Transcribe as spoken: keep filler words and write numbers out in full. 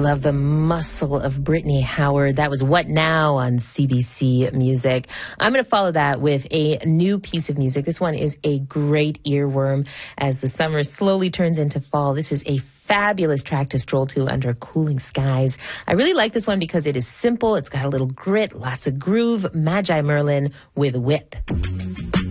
love the muscle of Brittany Howard. That was What Now on C B C Music. I'm going to follow that with a new piece of music. This one is a great earworm as the summer slowly turns into fall. This is a fabulous track to stroll to under cooling skies. I really like this one because it is simple. It's got a little grit, lots of groove. Magi Merlin with Whip.